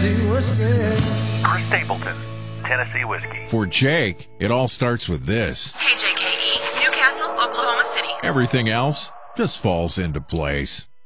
Tennessee whiskey. For Stapleton, Tennessee whiskey. For Jake, it all starts with this. KJKE, Newcastle, Oklahoma City. Everything else just falls into place.